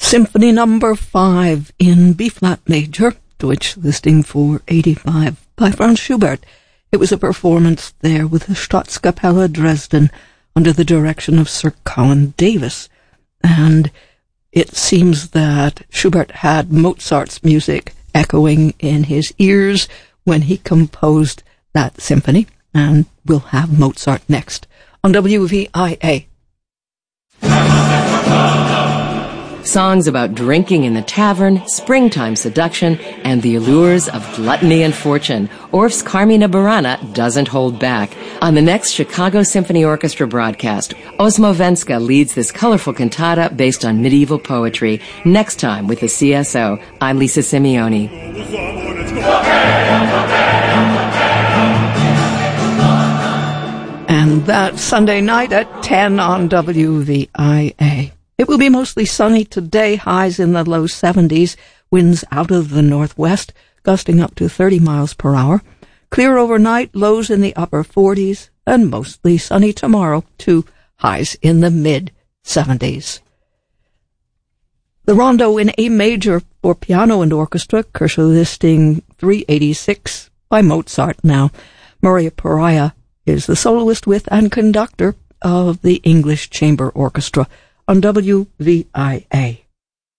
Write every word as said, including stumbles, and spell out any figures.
Symphony Number Five in B-flat major, Deutsch listing four eighty-five by Franz Schubert. It was a performance there with the Staatskapelle Dresden under the direction of Sir Colin Davis. And it seems that Schubert had Mozart's music echoing in his ears when he composed that symphony. And we'll have Mozart next on W V I A. Songs about drinking in the tavern, springtime seduction, and the allures of gluttony and fortune. Orff's Carmina Burana doesn't hold back. On the next Chicago Symphony Orchestra broadcast, Osmo Venska leads this colorful cantata based on medieval poetry. Next time with the C S O, I'm Lisa Simeoni. And that's Sunday night at ten on W V I A. It will be mostly sunny today, highs in the low seventies, winds out of the northwest, gusting up to thirty miles per hour. Clear overnight, lows in the upper forties, and mostly sunny tomorrow, too, highs in the mid-seventies. The Rondo in A major for piano and orchestra, Kircher listing three eighty-six by Mozart now. Maria Pariah is the soloist with and conductor of the English Chamber Orchestra on W V I A.